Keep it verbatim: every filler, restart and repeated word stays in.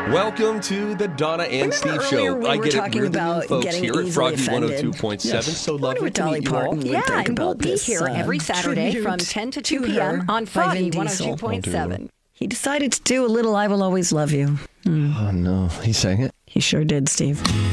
Welcome to the Donna and Remember Steve earlier Show. we I were get it. talking We're the new about folks getting here at easily Froggy offended? one oh two point seven. Yes. So I wonder lovely what to Dolly meet you all. Parton would Yeah, think and we'll about be this, here uh, every Saturday tribute from ten to two to p.m. her on by Froggy Vin Diesel. one oh two point seven. He decided to do a little I Will Always Love You. Oh, no. He sang it? He sure did, Steve.